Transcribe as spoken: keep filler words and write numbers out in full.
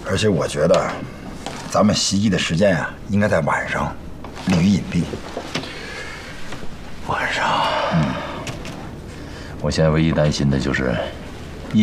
而且我觉得，咱们袭击的时间啊，应该在晚上，利于隐蔽。 晚上，嗯，我现在唯一担心的就是